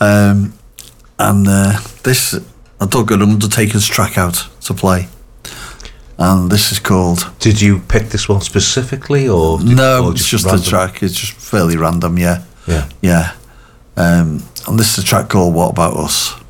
And this, I dug an Undertaker's track out to play. And this is called... Did you pick this one specifically, or... No, it's just a track. It's just fairly random, yeah. Yeah. Yeah. And this is a track called What About Us?